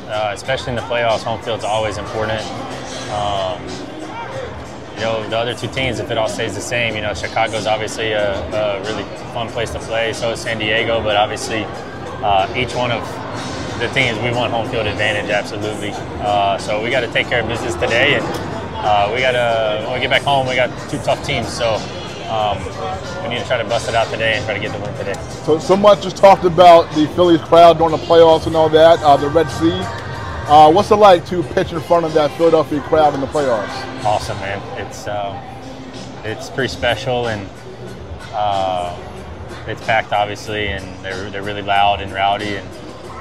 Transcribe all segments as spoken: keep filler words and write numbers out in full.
uh, especially in the playoffs. Home field's always important. Um, you know, the other two teams, if it all stays the same, you know, Chicago's obviously a, a really fun place to play. So is San Diego, but obviously uh, each one of the teams, we want home field advantage, absolutely. Uh, so we got to take care of business today, and uh, we got to, when we get back home, we got two tough teams. So um, we need to try to bust it out today and try to get the win today. So, so much just talked about the Phillies crowd during the playoffs and all that, uh, the Red Sea. Uh, what's it like to pitch in front of that Philadelphia crowd in the playoffs? Awesome, man. It's um, it's pretty special, and uh, it's packed, obviously, and they're they're really loud and rowdy, and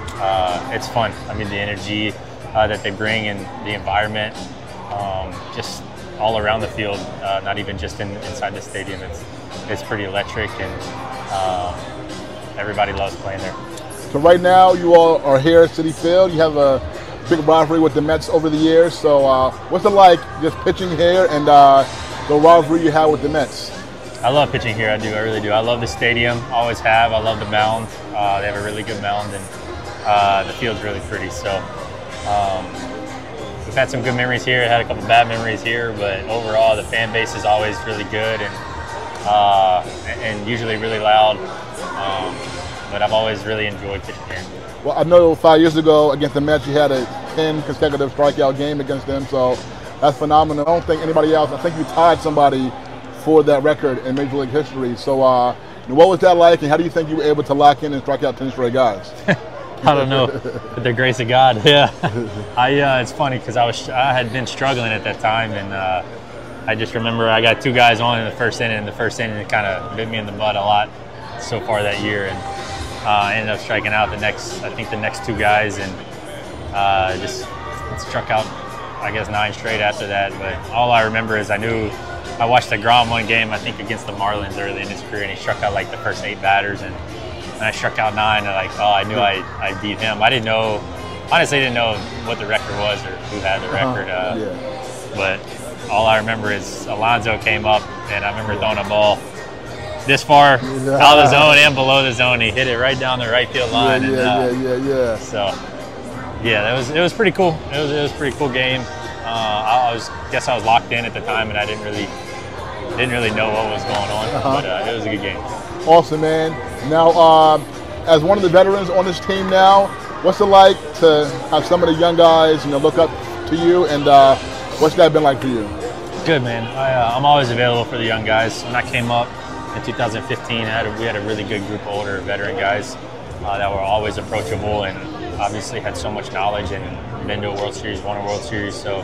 uh, it's fun. I mean, the energy uh, that they bring and the environment, um, just all around the field, uh, not even just in, inside the stadium. It's it's pretty electric, and uh, everybody loves playing there. So right now, you all are here at Citi Field. You have a big rivalry with the Mets over the years. So uh, what's it like just pitching here and uh, the rivalry you have with the Mets? I love pitching here. I do. I really do. I love the stadium. Always have. I love the mound. Uh, they have a really good mound, and uh, the field's really pretty. So um, we've had some good memories here. Had a couple bad memories here, but overall, the fan base is always really good and uh, and usually really loud. Um, but I've always really enjoyed pitching here. Well, I know five years ago against the Mets, you had a ten consecutive strikeout game against them, so that's phenomenal. I don't think anybody else, I think you tied somebody for that record in Major League history. So uh, what was that like, and how do you think you were able to lock in and strike out ten straight guys? I don't know, with the grace of God, yeah. I uh, it's funny because I was I had been struggling at that time, and uh, I just remember I got two guys on in the first inning, and the first inning it kind of bit me in the butt a lot so far that year, and Uh, I ended up striking out the next, I think the next two guys, and uh, just struck out, I guess, nine straight after that. But all I remember is I knew, I watched DeGrom one game, I think against the Marlins early in his career, and he struck out like the first eight batters, and, and I struck out nine, and like, oh, I knew I, I beat him. I didn't know, honestly, I didn't know what the record was or who had the record. Uh, yeah. But all I remember is Alonso came up, and I remember throwing a ball this far yeah. out of the zone and below the zone. He hit it right down the right field line. Yeah, and, yeah, uh, yeah, yeah, yeah. So, yeah, that was it was pretty cool. It was it was a pretty cool game. Uh, I, I was guess I was locked in at the time, and I didn't really didn't really know what was going on. Uh-huh. But uh, it was a good game. Awesome, man. Now, uh, as one of the veterans on this team now, what's it like to have some of the young guys, you know, look up to you, and uh, what's that been like for you? Good, man. I, uh, I'm always available for the young guys. When I came up in two thousand fifteen, I had a, we had a really good group of older veteran guys uh, that were always approachable and obviously had so much knowledge and been to a World Series, won a World Series. So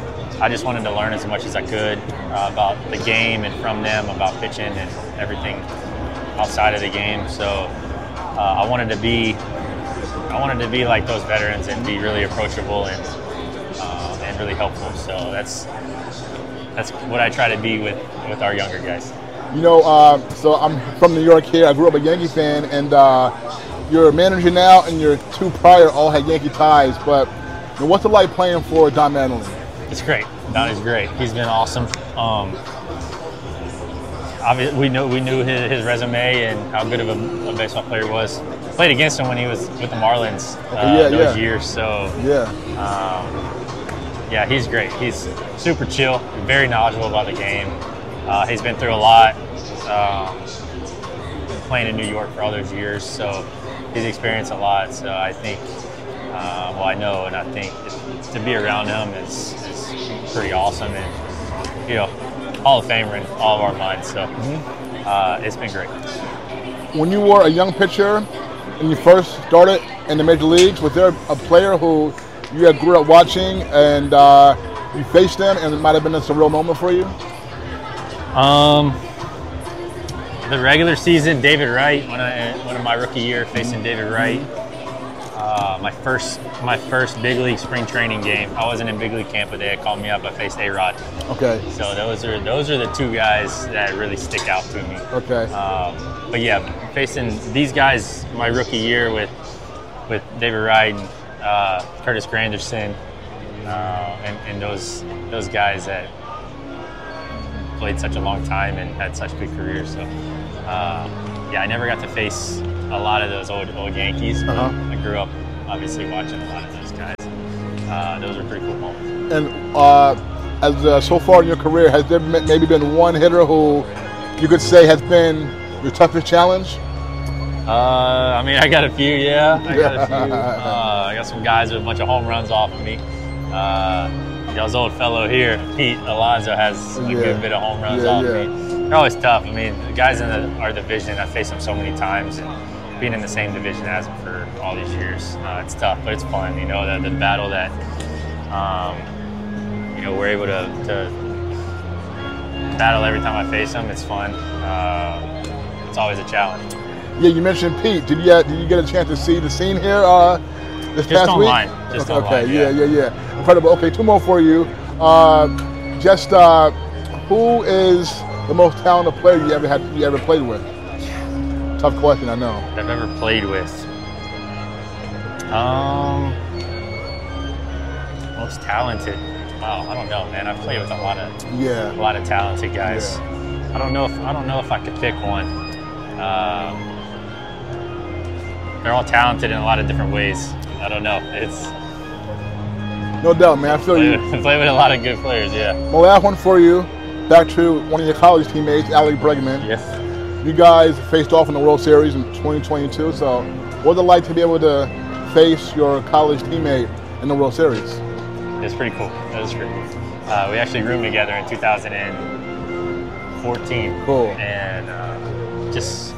I just wanted to learn as much as I could uh, about the game and from them, about pitching and everything outside of the game. So uh, I wanted to be, I wanted to be like those veterans and be really approachable and uh, and really helpful. So that's that's what I try to be with with our younger guys. You know, uh, so I'm from New York here. I grew up a Yankee fan, and uh, you're a manager now, and your two prior all had Yankee ties. But you know, what's it like playing for Don Mattingly? It's great. Don is great. He's been awesome. Um, obviously, we knew we knew his, his resume and how good of a, a baseball player he was. Played against him when he was with the Marlins uh, yeah, those yeah. years. So yeah, um, yeah, he's great. He's super chill, very knowledgeable about the game. Uh, he's been through a lot, um, playing in New York for all those years, so he's experienced a lot. So I think, uh, well, I know, and I think it, to be around him is, is pretty awesome, and you know, Hall of Famer in all of our minds. So mm-hmm. uh, it's been great. When you were a young pitcher and you first started in the major leagues, was there a player who you had grew up watching and uh, you faced them, and it might have been a surreal moment for you? Um, the regular season, David Wright. When I one of my rookie year, facing David Wright. Uh, my first my first big league spring training game. I wasn't in big league camp, but they had called me up. I faced A-Rod. Okay. So those are those are the two guys that really stick out to me. Okay. Um, but yeah, facing these guys my rookie year with with David Wright, and, uh, Curtis Granderson, uh, and, and those those guys that played such a long time and had such good careers. So uh, yeah, I never got to face a lot of those old old Yankees, but uh-huh. I grew up obviously watching a lot of those guys. uh, those are pretty cool moments. And uh, as uh, so far in your career, has there maybe been one hitter who you could say has been your toughest challenge? Uh, I mean, I got a few, yeah. I got a few. Uh, I got some guys with a bunch of home runs off of me. Uh, y'all's old fellow here, Pete Alonso, has a yeah. good bit of home runs yeah, off yeah. of me. They're always tough. I mean, the guys in the, our division, I faced them so many times, and being in the same division as them for all these years, uh, it's tough, but it's fun. You know, the, the battle that, um, you know, we're able to, to battle every time I face them. It's fun. Uh, it's always a challenge. Yeah, you mentioned Pete. Did you uh, did you get a chance to see the scene here uh, this Just past online. week? Just okay, online. Okay, yeah, yeah, yeah, yeah. Incredible. Okay, two more for you. Uh, just uh, who is the most talented player you ever had you ever played with? Tough question, I know. I've ever played with. Um, most talented. Wow, I don't know, man. I've played with a lot of yeah, a lot of talented guys. Yeah. I don't know if I don't know if I could pick one. Um, they're all talented in a lot of different ways. I don't know. It's no doubt, man. I feel play you. With, play with a lot of good players. Yeah. My last one for you. Back to one of your college teammates, Alex Bregman. Yes. You guys faced off in the World Series in twenty twenty-two. So, what's it like to be able to face your college teammate in the World Series? It's pretty cool. That was pretty cool. Uh, we actually roomed together in two thousand fourteen. Cool. And uh, just,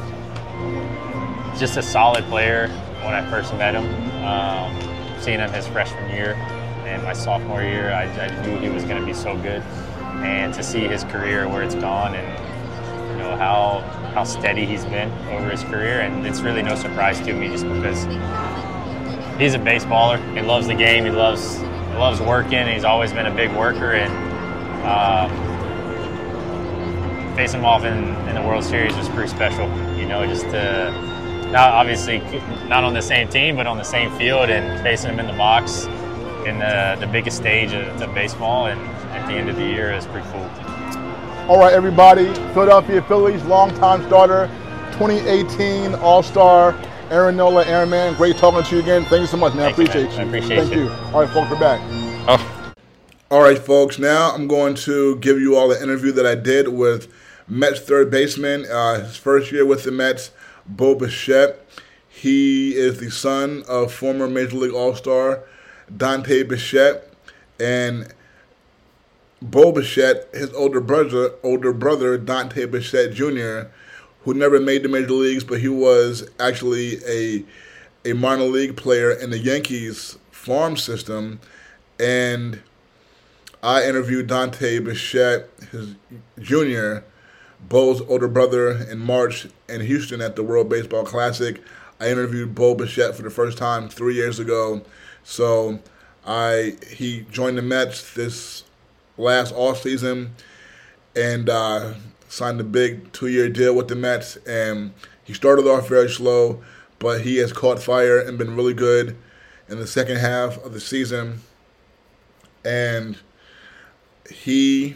just a solid player when I first met him. Um, seeing him his freshman year and my sophomore year, I, I knew he was going to be so good. And to see his career where it's gone, and you know how how steady he's been over his career, and it's really no surprise to me just because he's a baseballer. He loves the game. He loves he loves working. He's always been a big worker, and um, facing him off in, in the World Series was pretty special. You know, just to not obviously not on the same team, but on the same field, and facing him in the box in the the biggest stage of, of baseball, and at the end of the year is pretty cool. All right, everybody. Philadelphia Phillies longtime starter, twenty eighteen All-Star, Aaron Nola. Aaron, man, great talking to you again. Thank you so much, man. I appreciate you. I appreciate Thank you. you. All right, folks, we're back. Oh. All right, folks. Now I'm going to give you all the interview that I did with Mets third baseman, uh, his first year with the Mets, Bo Bichette. He is the son of former Major League All-Star Dante Bichette, and Bo Bichette, his older brother, older brother Dante Bichette Junior, who never made the major leagues, but he was actually a a minor league player in the Yankees farm system. And I interviewed Dante Bichette, his junior, Bo's older brother, in March in Houston at the World Baseball Classic. I interviewed Bo Bichette for the first time three years ago. So I he joined the Mets this last offseason and uh, signed a big two-year deal with the Mets. And he started off very slow, but he has caught fire and been really good in the second half of the season. And he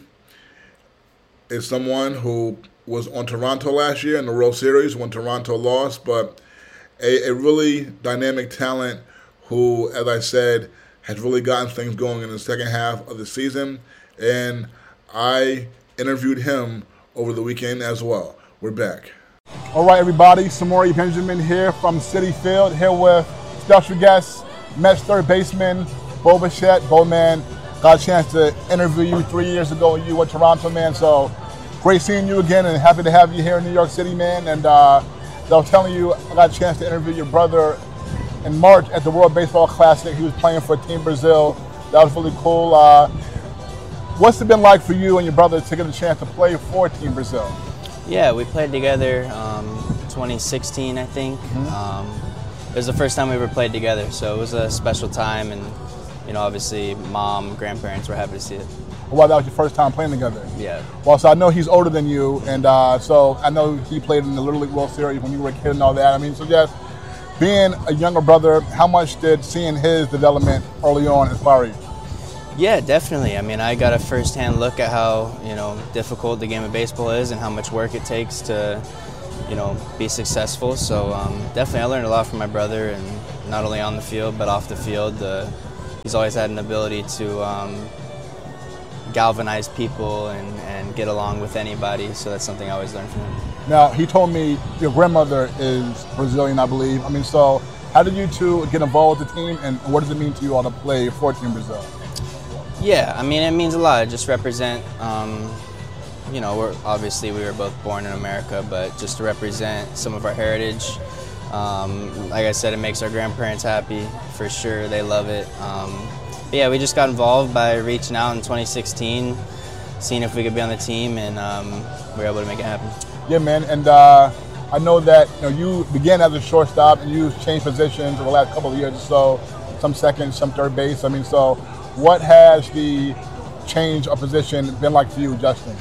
is someone who was on Toronto last year in the World Series when Toronto lost, but a, a really dynamic talent who, as I said, has really gotten things going in the second half of the season. And I interviewed him over the weekend as well. We're back. All right, everybody. Samori Benjamin here from Citi Field, here with special guest, Mets third baseman, Bo Bichette. Bo, man, got a chance to interview you three years ago when you were Toronto, man. So great seeing you again, and happy to have you here in New York City, man. And uh, I was telling you, I got a chance to interview your brother in March at the World Baseball Classic. He was playing for Team Brazil. That was really cool. Uh, what's it been like for you and your brother to get a chance to play for Team Brazil? Yeah, we played together um, twenty sixteen, I think. Mm-hmm. Um, it was the first time we ever played together, so it was a special time, and you know, obviously, mom, grandparents were happy to see it. Well, that was your first time playing together. Yeah. Well, so I know he's older than you, and uh, so I know he played in the Little League World Series when you were a kid and all that. I mean, so just being a younger brother, how much did seeing his development early on inspire you? Yeah, definitely. I mean, I got a first-hand look at how, you know, difficult the game of baseball is and how much work it takes to, you know, be successful. So um, definitely I learned a lot from my brother, and not only on the field but off the field. The he's always had an ability to um, galvanize people and, and get along with anybody. So that's something I always learned from him. Now, he told me your grandmother is Brazilian, I believe. I mean, so how did you two get involved with the team, and what does it mean to you all to play for Team Brazil? Yeah, I mean, it means a lot. Just represent, um, you know, we're, obviously we were both born in America, but just to represent some of our heritage. Um, like I said, it makes our grandparents happy, for sure. They love it. Um, but yeah, we just got involved by reaching out in twenty sixteen, seeing if we could be on the team, and um, we were able to make it happen. Yeah, man, and uh, I know that you know you began as a shortstop and you changed positions over the last couple of years or so, some second, some third base. I mean, so what has the change of position been like for you, Justin?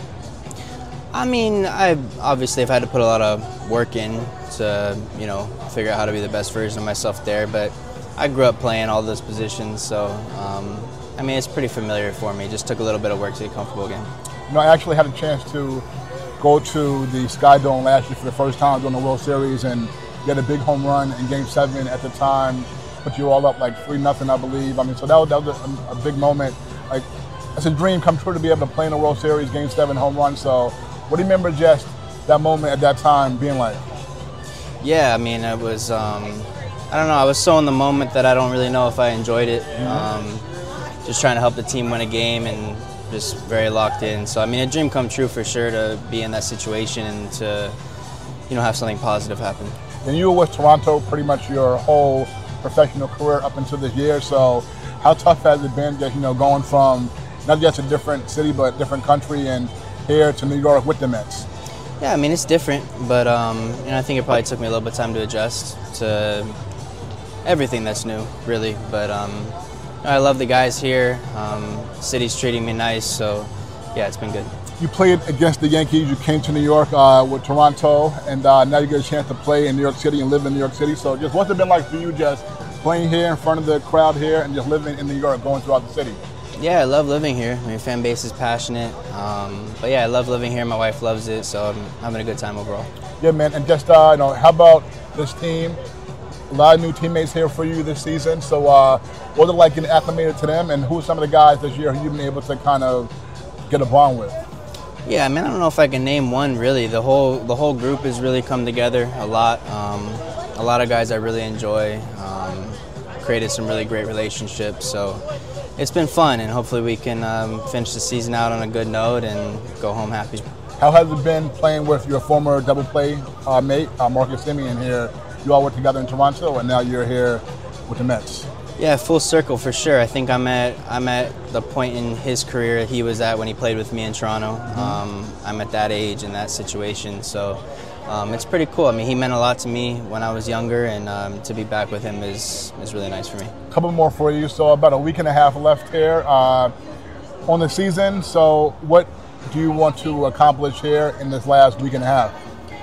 I mean, I obviously have had to put a lot of work in to, you know, figure out how to be the best version of myself there, but I grew up playing all those positions, so um, I mean, it's pretty familiar for me. It just took a little bit of work to get comfortable again. You know, I actually had a chance to go to the Sky Dome last year for the first time during the World Series, and you had a big home run in Game Seven at the time, put you all up like three nothing, I believe. I mean, so that was, that was a, a big moment. Like, it's a dream come true to be able to play in the World Series, Game Seven home run. So, what do you remember just that moment at that time being like? Yeah, I mean, it was. Um, I don't know. I was so in the moment that I don't really know if I enjoyed it. Um, just trying to help the team win a game and just very locked in. So I mean, a dream come true for sure to be in that situation and to, you know, have something positive happen. And you were with Toronto pretty much your whole professional career up until this year. So how tough has it been just, you know, going from not just a different city but a different country and here to New York with the Mets? Yeah, I mean, it's different, but um, you know, I think it probably took me a little bit of time to adjust to everything that's new, really. But um, I love the guys here. Um, city's treating me nice, so yeah, it's been good. You played against the Yankees. You came to New York uh, with Toronto, and uh, now you get a chance to play in New York City and live in New York City. So just what's it been like for you just playing here in front of the crowd here and just living in New York, going throughout the city? Yeah, I love living here. I mean, fan base is passionate. Um, but yeah, I love living here. My wife loves it, so I'm having a good time overall. Yeah, man. And just, uh, you know, how about this team? A lot of new teammates here for you this season. So uh, what's it like getting acclimated to them, and who are some of the guys this year who you've been able to kind of get a bond with? Yeah, I mean, I don't know if I can name one really. The whole the whole group has really come together a lot. Um, a lot of guys I really enjoy. Um, created some really great relationships. So it's been fun, and hopefully we can um, finish the season out on a good note and go home happy. How has it been playing with your former double play uh, mate, uh, Marcus Semien here? You all were together in Toronto, and now you're here with the Mets. Yeah, full circle for sure. I think I'm at I'm at the point in his career he was at when he played with me in Toronto. Mm-hmm. um, I'm at that age in that situation, so um, it's pretty cool. I mean, he meant a lot to me when I was younger, and um, to be back with him is is really nice for me. A couple more for you. So about a week and a half left here uh, on the season. So what do you want to accomplish here in this last week and a half?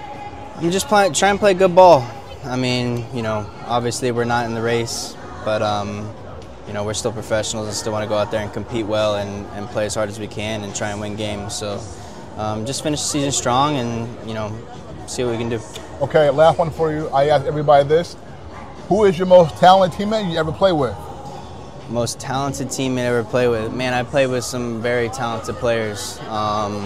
I'm just play, trying to play good ball. I mean, you know, obviously we're not in the race, but, um, you know, we're still professionals and still want to go out there and compete well and, and play as hard as we can and try and win games. So um, just finish the season strong and, you know, see what we can do. Okay, last one for you. I ask everybody this. Who is your most talented teammate you ever play with? Most talented teammate I ever played with? Man, I played with some very talented players. Um,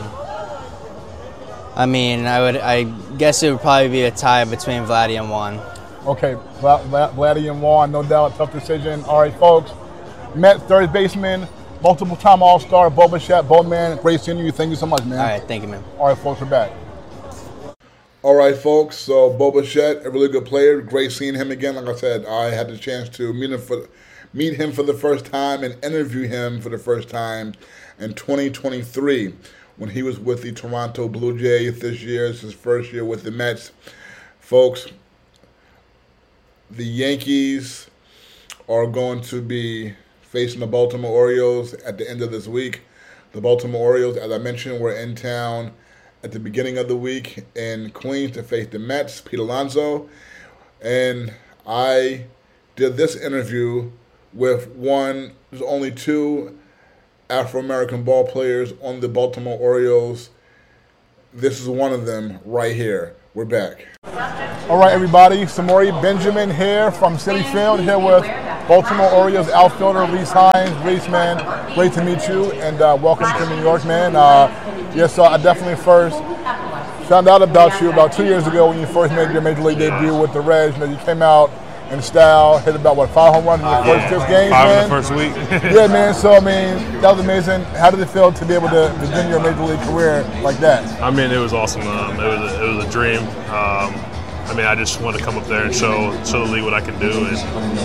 I mean, I would. I guess it would probably be a tie between Vladdy and Juan. Okay, Vladdy and Juan, no doubt, tough decision. All right, folks, Mets third baseman, multiple-time All-Star, Bo Bichette. Bo, man, great seeing you. Thank you so much, man. All right, thank you, man. All right, folks, we're back. All right, folks, so Bo Bichette, a really good player. Great seeing him again. Like I said, I had the chance to meet him for, meet him for the first time and interview him for the first time in twenty twenty-three. When he was with the Toronto Blue Jays this year. It's his first year with the Mets. Folks, the Yankees are going to be facing the Baltimore Orioles at the end of this week. The Baltimore Orioles, as I mentioned, were in town at the beginning of the week in Queens to face the Mets, Pete Alonso. And I did this interview with one, there's only two Afro-American ball players on the Baltimore Orioles. This is one of them right here. We're back. All right, everybody. Samori Benjamin here from Citi Field, here with Baltimore Orioles outfielder Reese Hines. Reese, man, great to meet you, and uh, welcome to New York, man. Uh, yeah, so I definitely first found out about you about two years ago when you first made your Major League debut with the Reds. You know, you came out in style, hit about, what, five home runs in your first yeah. six games, five man? in the first week. Yeah, man, so, I mean, that was amazing. How did it feel to be able to begin your Major League career like that? I mean, it was awesome. Um, it, was a, it was a dream. Um, I mean, I just wanted to come up there and show, show the league what I can do, and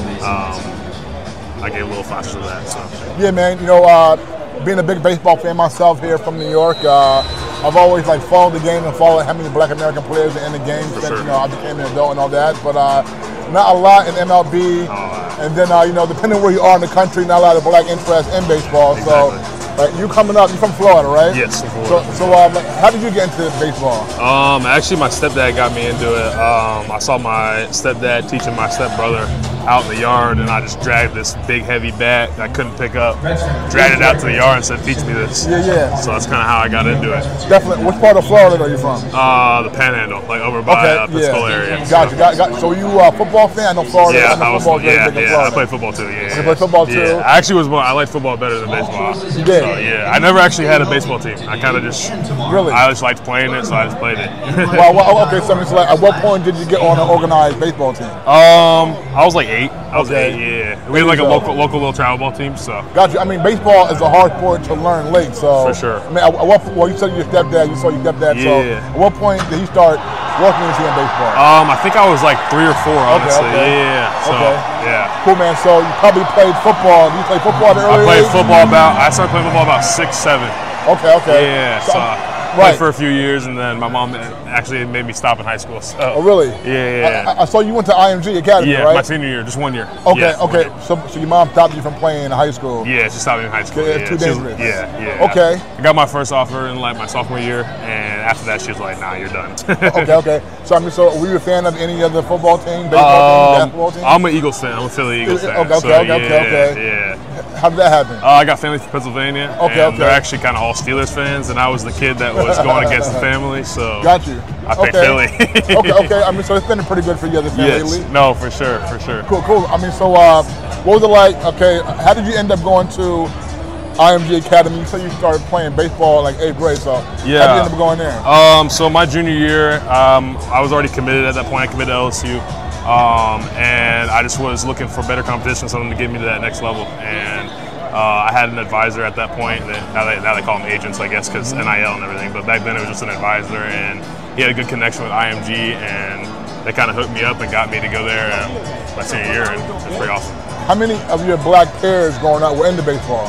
um, I gave a little flashes of that. So. Yeah, man, you know, uh, being a big baseball fan myself here from New York, uh, I've always like followed the game and followed how many Black American players are in the game since sure. you know I became an adult and all that. But uh, not a lot in M L B, oh, and then uh, you know, depending where you are in the country, not a lot of Black interest in baseball. Exactly. So, like, you coming up, you're from Florida, right? Yes, from Florida. So, so um, like, how did you get into baseball? Um, actually, my stepdad got me into it. Um, I saw my stepdad teaching my stepbrother out in the yard, and I just dragged this big, heavy bat that I couldn't pick up, dragged it out to the yard and said, "Teach me this." Yeah, yeah. So that's kind of how I got into it. Definitely. Which part of Florida are you from? Uh, the Panhandle, like over by Okay, uh, Pensacola yeah. area. Gotcha. Got, got, so you a football fan? I know Florida. Yeah, I know I was. football Yeah, big in yeah. Florida. I played football too. Yeah, You yeah. played football too? Yeah, I actually was more. I liked football better than baseball. You did? So, yeah, I never actually had a baseball team. I kind of just Really? I just liked playing it, so I just played it. well, well, okay. So, it's like, at what point did you get on an organized baseball team? um, I was like eight. I was Okay. eight. Yeah, we had like a local, local little travel ball team. So Gotcha. I mean, baseball is a hard sport to learn late. So For sure. I mean, at, at what, well, you said your stepdad. You saw your stepdad. So Yeah. at what point did he start working with you in baseball? um, I think I was like three or four, honestly. okay. Yeah. So Okay. yeah. Cool, man. So you probably played football. Did you play football at the I early played age? football about. I started playing football about six, seven. Okay, okay. Yeah. So, So. I right. played for a few years, and then my mom actually made me stop in high school. So. Oh, really? Yeah, yeah. I, I saw you went to I M G Academy, Yeah, right? my senior year, just one year. Okay, Yeah, one okay. year. So, so your mom stopped you from playing in high school. Yeah, she stopped me in high school. Okay, yeah. it's too She was- dangerous. yeah, yeah. Okay. I got my first offer in like my sophomore year, and after that, she was like, "Nah, you're done." Okay, okay. So I mean, so were you a fan of any other football team, baseball team, Um, basketball team? I'm an Eagles fan. I'm a Philly Eagles Okay, fan. okay, so, okay, yeah, okay, okay. Yeah. How did that happen? Uh, I got family from Pennsylvania. Okay, and okay. They're actually kind of all Steelers fans, and I was the kid that was going against the family. So Got you. I picked okay. Philly. okay, okay. I mean, so it's been pretty good for you as a fan Yes. lately. No, for sure, for sure. Cool, cool. I mean, so uh, what was it like? Okay, how did you end up going to I M G Academy? You said you started playing baseball in like eighth grade, so how did you Yeah. end up going there? Um, so my junior year, um, I was already committed at that point. I committed to L S U, um, and I just was looking for better competition, something to get me to that next level. And uh, I had an advisor at that point. That now they now they call them agents, I guess, because N I L and everything. But back then it was just an advisor, and he had a good connection with I M G, and they kind of hooked me up and got me to go there uh, my senior year, and it was pretty awesome. How many of your black peers growing up were into baseball?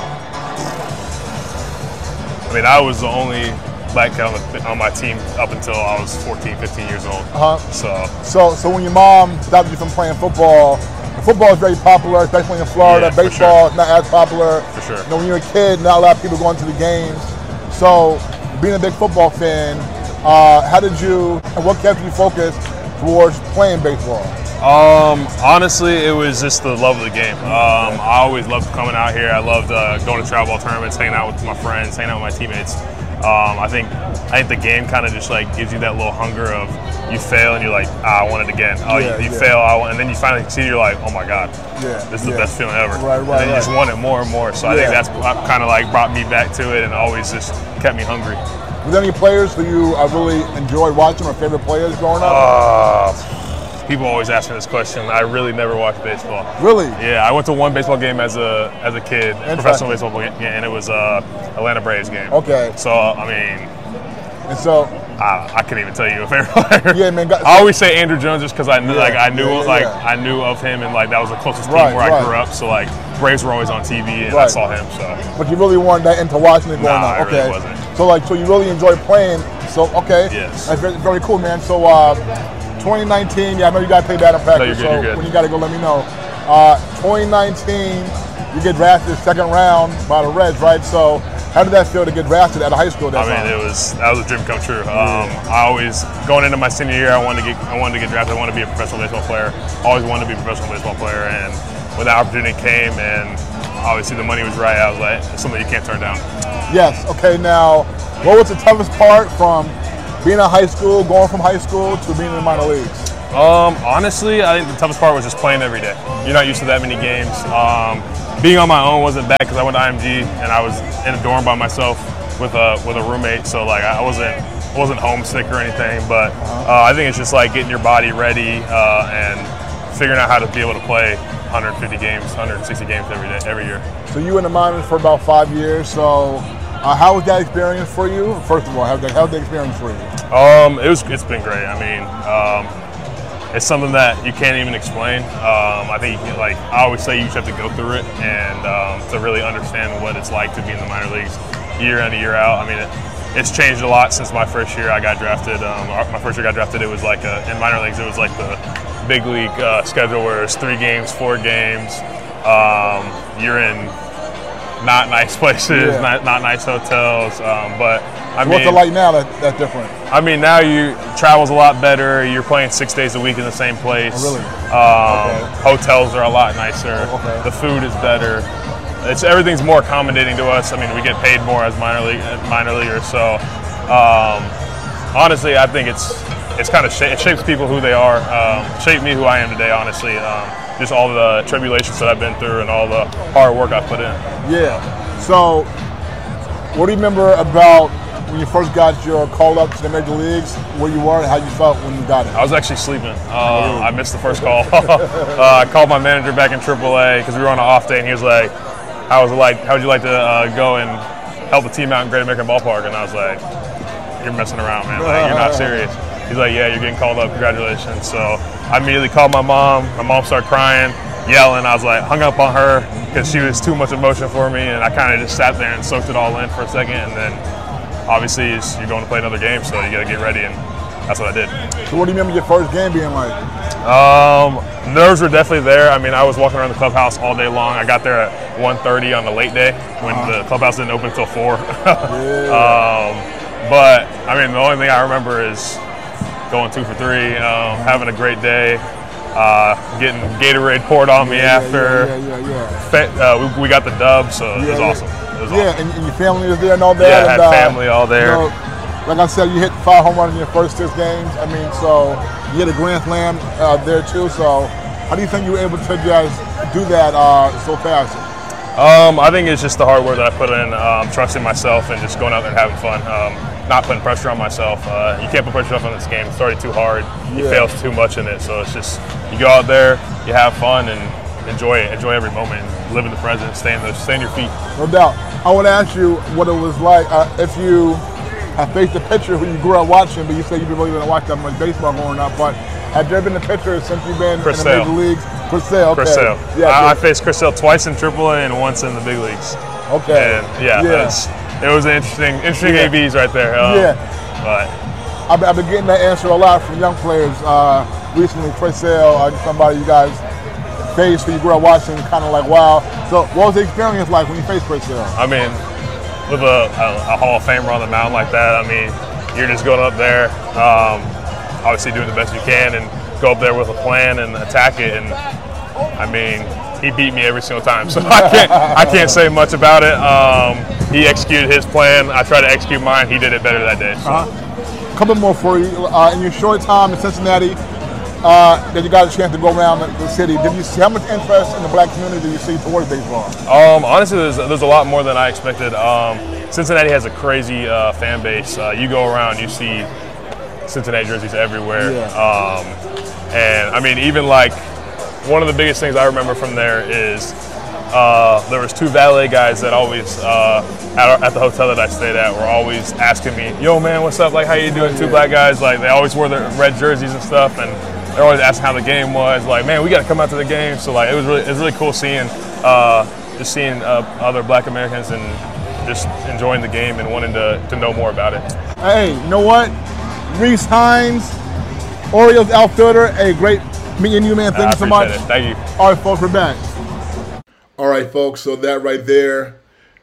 I mean, I was the only black kid on, the, on my team up until I was fourteen, fifteen years old. Uh-huh. So, So, so when your mom stopped you from playing football, football is very popular, especially in Florida. Yeah, for Baseball sure. is not as popular. For sure. You know, when you're a kid, not a lot of people going to the games. So, being a big football fan, uh, how did you, and what kept you focused towards playing baseball? Um, honestly, it was just the love of the game. Um, I always loved coming out here. I loved uh, going to travel ball tournaments, hanging out with my friends, hanging out with my teammates. Um, I think I think the game kind of just like gives you that little hunger of you fail and you're like, ah, I want it again. Oh, Yeah, you, you yeah. fail, I want, and then you finally succeed. You're like, oh my god, Yeah, this is yeah. the best feeling ever. Right, right, and then you right. just want it more and more. So I Yeah. think that's kind of like brought me back to it and always just kept me hungry. Were there any players who you uh, really enjoyed watching or favorite players growing up? Uh, People always ask me this question. I really never watched baseball. Really? Yeah, I went to one baseball game as a as a kid, a Interesting. professional baseball game, and it was a Atlanta Braves game. Okay. So I mean, And so, I, I couldn't even tell you a favorite player. yeah, man. Got, I always say Andrew Jones just because I knew, Yeah, like I knew, yeah, yeah, like yeah. I knew of him, and like that was the closest team Right, where right. I grew up. So like Braves were always on T V, and I Right. saw him. So but you really weren't that into watching it growing Nah, up. I really Okay. wasn't. So like, so you really enjoyed playing. So okay. Yes. That's very, very cool, man. So uh, twenty nineteen. Yeah, I know you got to play batting practice. you're good, so you're good. when you got to go, let me know. Uh, twenty nineteen, you get drafted second round by the Reds, right? So how did that feel to get drafted out of high school? That I mean, time? it was that was a dream come true. Um, I always going into my senior year, I wanted to get I wanted to get drafted. I wanted to be a professional baseball player. Always wanted to be a professional baseball player, and when the opportunity came, and obviously the money was right, I was like, it's something you can't turn down. Yes. Okay. Now, what was the toughest part from being in high school, going from high school to being in the minor leagues? Um, honestly, I think the toughest part was just playing every day. You're not used to that many games. Um, being on my own wasn't bad because I went to I M G and I was in a dorm by myself with a with a roommate. So like I wasn't wasn't homesick or anything. But uh, I think it's just like getting your body ready uh, and figuring out how to be able to play one hundred fifty games, one hundred sixty games every day, every year. So you were in the minors for about five years. So uh, how was that experience for you? First of all, how was that, how was the experience for you? Um, it was. It's been great. I mean. Um, It's something that you can't even explain. Um, I think, you can, like I always say, you just have to go through it and um, to really understand what it's like to be in the minor leagues year in and year out. I mean, it, it's changed a lot since my first year I got drafted. Um, my first year I got drafted, it was like a, in minor leagues, it was like the big league uh, schedule where it's three games, four games. Um, you're in not nice places, Yeah. not, not nice hotels, um, but I So mean, what's it like now that, that's different? I mean, now you travel's a lot better. You're playing six days a week in the same place. Oh, really? Um, Okay. Hotels are a lot nicer. Okay. The food is better. It's everything's more accommodating to us. I mean, we get paid more as minor league minor leaguers. So, um, honestly, I think it's it's kind of sh- it shapes people who they are. Um, shaped me who I am today. Honestly, um, just all the tribulations that I've been through and all the hard work I've put in. Yeah. So what do you remember about when you first got your call up to the major leagues, where you were and how you felt when you got it? I was actually sleeping. Um, I missed the first call. uh, I called my manager back in triple A because we were on an off day, and he was like, "How was it like? How would you like to uh, go and help the team out in Great American Ballpark?" And I was like, "You're messing around, man. Like, you're not serious." He's like, "Yeah, you're getting called up. Congratulations." So I immediately called my mom. My mom started crying, yelling. I was like, hung up on her because she was too much emotion for me, and I kind of just sat there and soaked it all in for a second, and then. Obviously, you're going to play another game, so you got to get ready, and that's what I did. So what do you remember your first game being like? Um, nerves were definitely there. I mean, I was walking around the clubhouse all day long. I got there at one thirty on the late day when uh-huh. the clubhouse didn't open until four. yeah. um, but, I mean, the only thing I remember is going two for three, um, having a great day, uh, getting Gatorade poured on me yeah, after. Yeah, yeah, yeah. yeah. Fe- uh, we, we got the dub, so yeah, it was yeah. awesome. Was yeah, awesome. and, and your family was there and all that. Yeah, I had and, uh, family all there. You know, like I said, you hit five home runs in your first six games. I mean, so you hit a grand slam uh, there too. So how do you think you were able to just do that uh, so fast? Um, I think it's just the hard work that I put in, um, trusting myself and just going out there and having fun. Um, not putting pressure on myself. Uh, you can't put pressure on this game. It's already too hard. You Yeah. fail too much in it. So it's just, you go out there, you have fun, and enjoy it. Enjoy every moment. Live in the present. Stay in the, stay in your feet. No doubt. I want to ask you what it was like uh, if you have faced a pitcher who you grew up watching, but you say you didn't really watch that much baseball growing up. But have there been a pitcher since you've been Chris in the Sale. major leagues? Chris Sale. Okay. Chris Sale. Yeah, I, I good. faced Chris Sale twice in triple A and once in the big leagues. Okay. And yeah, Yeah. That's, it was an interesting, interesting Yeah. A Bs right there. Um, Yeah. But I've, I've been getting that answer a lot from young players uh, recently. Chris Sale, uh, somebody you guys faced who you grew up watching, kind of like, wow. So what was the experience like when you faced Chris Sale? I mean, with a, a, a Hall of Famer on the mound like that, I mean, you're just going up there, um, obviously doing the best you can, and go up there with a plan and attack it. And I mean, he beat me every single time, so I can't I can't say much about it. Um, he executed his plan. I tried to execute mine. He did it better that day. So. Uh-huh. Couple more for you. Uh, in your short time in Cincinnati, uh, that you got a chance to go around the, the city, did you see how much interest in the black community did you see towards baseball? Um, honestly, there's, there's a lot more than I expected. Um, Cincinnati has a crazy uh, fan base. Uh, you go around, you see Cincinnati jerseys everywhere. Yeah. Um, and I mean, even like one of the biggest things I remember from there is uh, there was two valet guys that always uh, at, our, at the hotel that I stayed at were always asking me, "Yo, man, what's up? Like, how you doing?" Two black guys, like they always wore their red jerseys and stuff, and they're always asking how the game was. Like, man, we got to come out to the game. So like, it was really, it was really cool seeing, uh, just seeing uh, other Black Americans and just enjoying the game and wanting to, to know more about it. Hey, you know what? Reese Hines, Orioles outfielder, a great meeting you, man. Thank I you so much. appreciate it. Thank you. All right, folks, we're back. All right, folks, so that right there,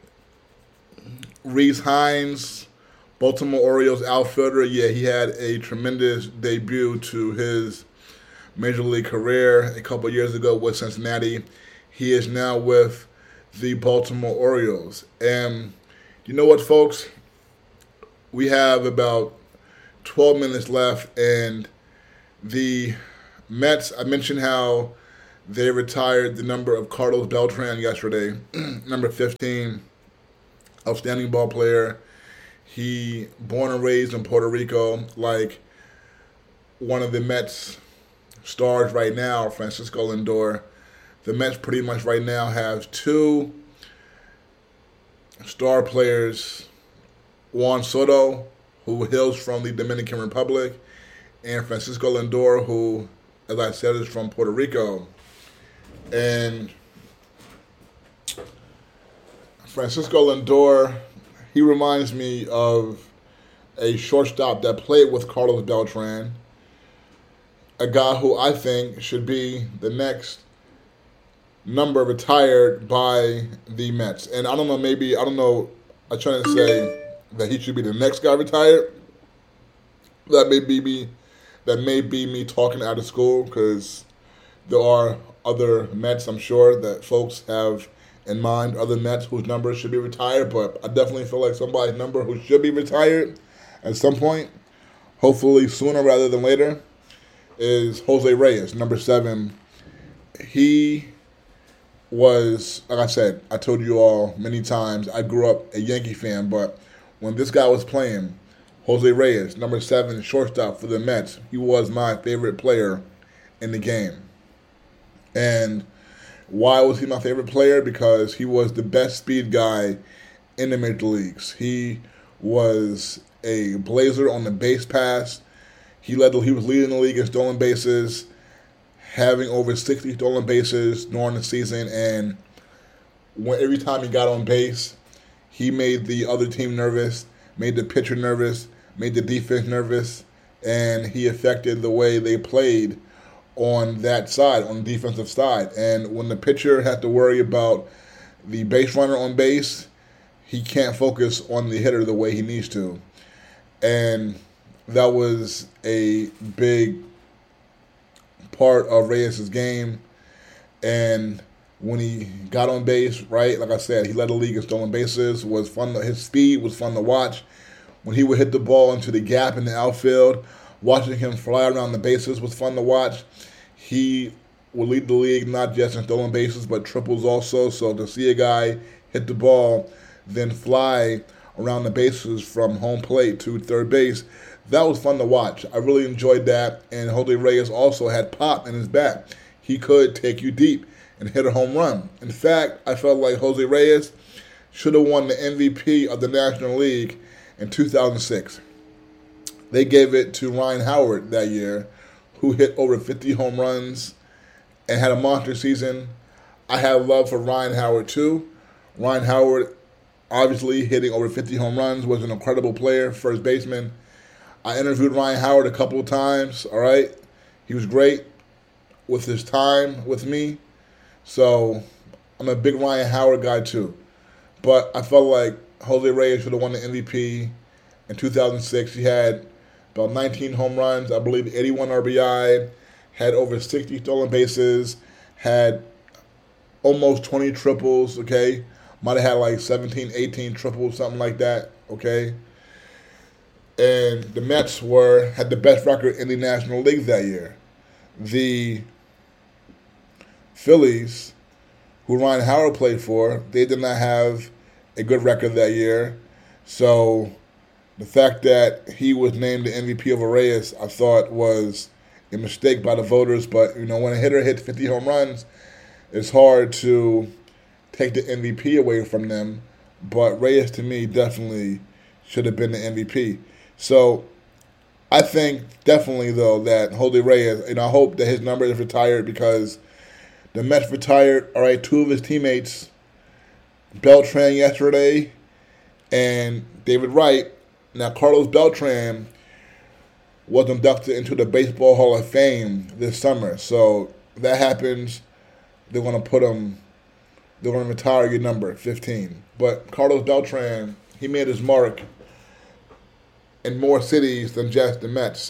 Reese Hines, Baltimore Orioles outfielder. Yeah, he had a tremendous debut to his major league career a couple years ago with Cincinnati. He is now with the Baltimore Orioles. And you know what, folks? We have about twelve minutes left, and the Mets, I mentioned how they retired the number of Carlos Beltran yesterday, number fifteen, outstanding ball player. He born and raised in Puerto Rico, like one of the Mets stars right now, Francisco Lindor. The Mets pretty much right now have two star players, Juan Soto, who hails from the Dominican Republic, and Francisco Lindor, who, as I said, is from Puerto Rico. And Francisco Lindor, he reminds me of a shortstop that played with Carlos Beltran, a guy who I think should be the next number retired by the Mets. And I don't know, maybe, I don't know, I'm trying to say that he should be the next guy retired. That may be me, that may be me talking out of school, because there are other Mets, I'm sure, that folks have in mind, other Mets whose numbers should be retired, but I definitely feel like somebody's number who should be retired at some point, hopefully sooner rather than later, is Jose Reyes, number seven. He was, like I said, I told you all many times, I grew up a Yankee fan, but when this guy was playing, Jose Reyes, number seven, shortstop for the Mets, he was my favorite player in the game. And why was he my favorite player? Because he was the best speed guy in the major leagues. He was a blazer on the base pass. He led. He was leading the league in stolen bases, having over sixty stolen bases during the season. And when, every time he got on base, he made the other team nervous, made the pitcher nervous, made the defense nervous, and he affected the way they played on that side, on the defensive side. And when the pitcher has to worry about the base runner on base, he can't focus on the hitter the way he needs to. And that was a big part of Reyes' game. And when he got on base, right, like I said, he led the league in stolen bases, was fun. To, his speed was fun to watch. When he would hit the ball into the gap in the outfield, watching him fly around the bases was fun to watch. He would lead the league not just in stolen bases, but triples also. So to see a guy hit the ball, then fly around the bases from home plate to third base, that was fun to watch. I really enjoyed that. And Jose Reyes also had pop in his bat. He could take you deep and hit a home run. In fact, I felt like Jose Reyes should have won the M V P of the National League in two thousand six. They gave it to Ryan Howard that year, who hit over fifty home runs and had a monster season. I have love for Ryan Howard too. Ryan Howard, obviously hitting over fifty home runs, was an incredible player, first baseman. I interviewed Ryan Howard a couple of times, all right? He was great with his time with me. So I'm a big Ryan Howard guy too. But I felt like Jose Reyes should have won the M V P in two thousand six. He had about nineteen home runs, I believe eighty-one R B I, had over sixty stolen bases, had almost twenty triples, okay? Might have had like seventeen, eighteen triples, something like that, okay? And the Mets were had the best record in the National League that year. The Phillies, who Ryan Howard played for, they did not have a good record that year. So the fact that he was named the M V P over Reyes, I thought was a mistake by the voters. But, you know, when a hitter hits fifty home runs, it's hard to take the M V P away from them. But Reyes, to me, definitely should have been the M V P. So I think definitely, though, that Jose Reyes, you know, I hope that his number is retired, because the Mets retired, all right, two of his teammates, Beltran yesterday and David Wright. Now, Carlos Beltran was inducted into the Baseball Hall of Fame this summer. So if that happens, they're going to put him, they're going to retire your number, fifteen. But Carlos Beltran, he made his mark in more cities than just the Mets.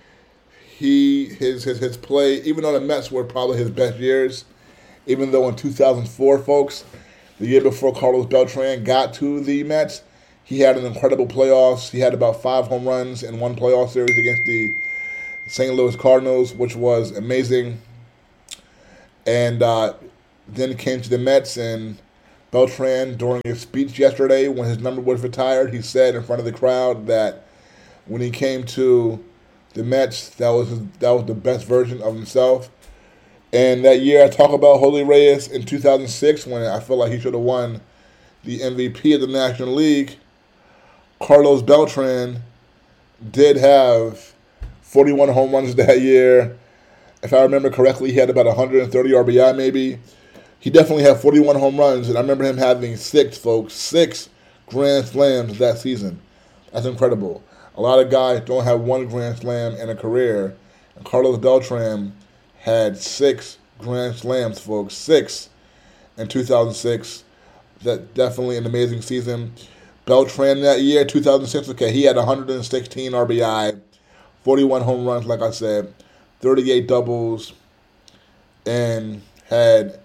He, his, his, his play, even though the Mets were probably his best years, even though in two thousand four, folks, the year before Carlos Beltran got to the Mets, he had an incredible playoffs. He had about five home runs in one playoff series against the Saint Louis Cardinals, which was amazing. And uh, then he came to the Mets, and Beltran, during his speech yesterday when his number was retired, he said in front of the crowd that when he came to the Mets, that was his, that was the best version of himself. And that year, I talk about Jose Reyes in two thousand six when I feel like he should have won the M V P of the National League. Carlos Beltran did have forty-one home runs that year. If I remember correctly, he had about one hundred thirty R B I maybe. He definitely had forty-one home runs, and I remember him having six, folks, six Grand Slams that season. That's incredible. A lot of guys don't have one Grand Slam in a career, and Carlos Beltran had six Grand Slams, folks, six in two thousand six. That definitely an amazing season. Beltran that year, two thousand six, okay, he had one hundred sixteen R B I, forty-one home runs, like I said, thirty-eight doubles, and had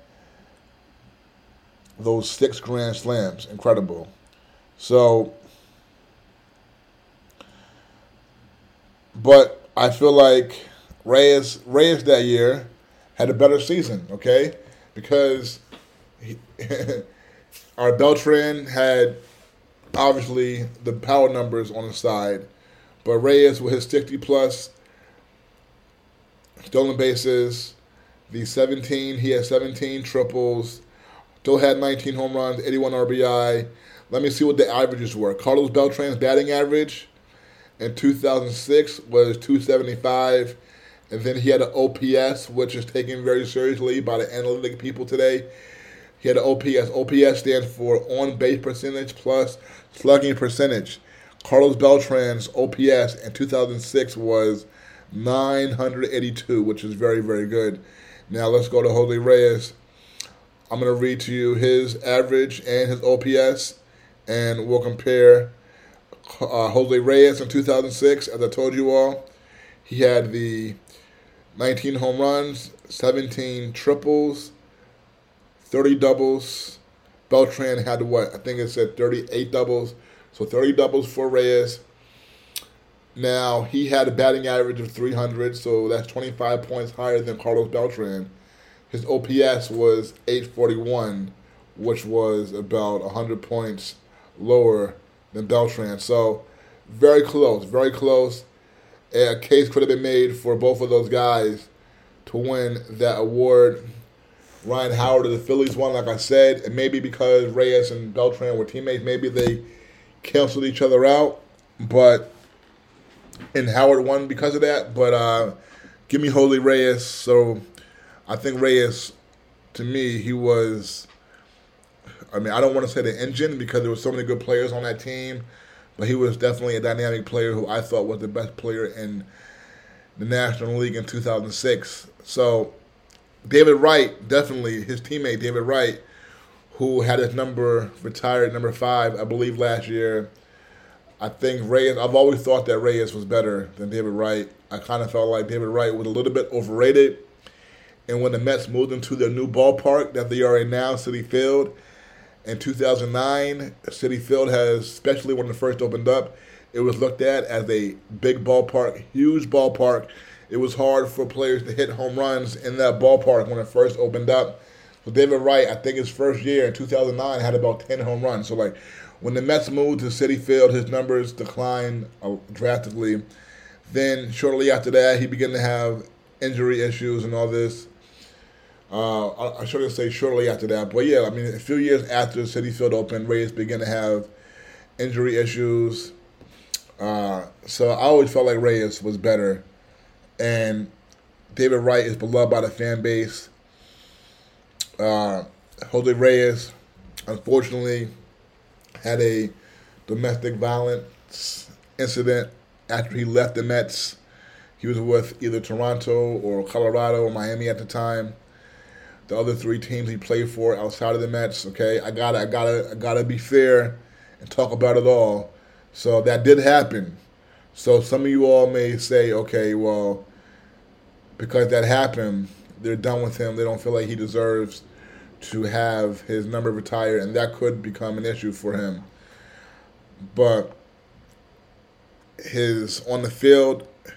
those six Grand Slams. Incredible. So, but I feel like Reyes, Reyes that year had a better season, okay? Because he, our Beltran had obviously the power numbers on the side, but Reyes with his sixty plus stolen bases, the seventeen, he had seventeen triples, still had nineteen home runs, eighty-one R B I. Let me see what the averages were. Carlos Beltran's batting average in two thousand six was two seventy-five, and then he had an O P S, which is taken very seriously by the analytic people today. He had an O P S. O P S stands for on-base percentage plus slugging percentage. Carlos Beltran's O P S in two thousand six was nine eighty-two, which is very, very good. Now let's go to Jose Reyes. I'm going to read to you his average and his O P S, and we'll compare uh, Jose Reyes in two thousand six. As I told you all, he had the nineteen home runs, seventeen triples, thirty doubles. Beltran had what? I think it said thirty-eight doubles. So thirty doubles for Reyes. Now, he had a batting average of three hundred, so that's twenty-five points higher than Carlos Beltran. His O P S was eight forty-one, which was about one hundred points lower than Beltran. So, very close, very close. A case could have been made for both of those guys to win that award. Ryan Howard of the Phillies won, like I said, and maybe because Reyes and Beltran were teammates, maybe they canceled each other out. But and Howard won because of that. But uh, give me Jose Reyes. So I think Reyes, to me, he was. I mean, I don't want to say the engine because there were so many good players on that team, but he was definitely a dynamic player who I thought was the best player in the National League in two thousand six. So David Wright, definitely his teammate David Wright, who had his number retired, number five, I believe, last year. I think Reyes, I've always thought that Reyes was better than David Wright. I kind of felt like David Wright was a little bit overrated. And when the Mets moved into their new ballpark that they are in now, Citi Field, in two thousand nine, Citi Field has, especially when it first opened up, it was looked at as a big ballpark, huge ballpark. It was hard for players to hit home runs in that ballpark when it first opened up. So David Wright, I think his first year in two thousand nine, had about ten home runs. So like when the Mets moved to Citi Field, his numbers declined uh, drastically. Then shortly after that, he began to have injury issues and all this. Uh, I, I shouldn't say shortly after that, but yeah, I mean, a few years after Citi Field opened, Reyes began to have injury issues. Uh, so I always felt like Reyes was better. And David Wright is beloved by the fan base. Uh, Jose Reyes, unfortunately, had a domestic violence incident after he left the Mets. He was with either Toronto or Colorado or Miami at the time. The other three teams he played for outside of the Mets. Okay, I gotta, I gotta, I gotta be fair and talk about it all. So that did happen. So some of you all may say, okay, well, because that happened, they're done with him. They don't feel like he deserves to have his number retired, and that could become an issue for him. But his on the field,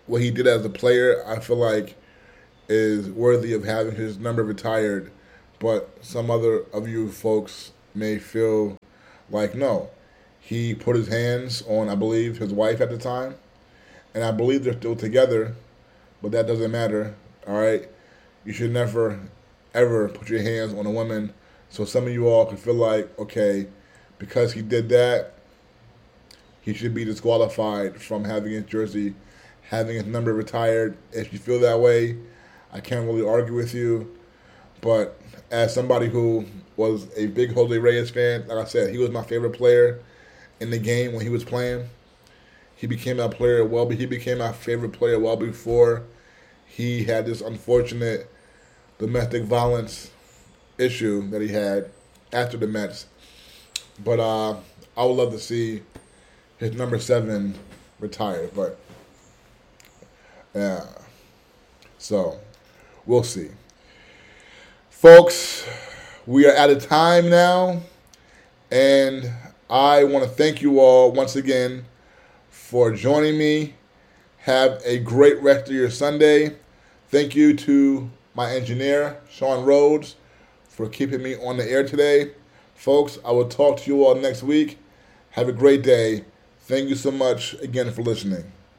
what he did as a player, I feel like, is worthy of having his number retired. But some other of you folks may feel like, no, he put his hands on, I believe, his wife at the time. And I believe they're still together, but that doesn't matter, all right? You should never, ever put your hands on a woman. So some of you all can feel like, okay, because he did that, he should be disqualified from having his jersey, having his number retired. If you feel that way, I can't really argue with you. But as somebody who was a big Jose Reyes fan, like I said, he was my favorite player in the game when he was playing. He became that player well, but he became my favorite player well before he had this unfortunate domestic violence issue that he had after the Mets. But uh, I would love to see his number seven retired. But yeah, so we'll see. Folks, we are out of time now, and I want to thank you all once again for joining me. Have a great rest of your Sunday. Thank you to my engineer, Sean Rhodes, for keeping me on the air today. Folks, I will talk to you all next week. Have a great day. Thank you so much again for listening.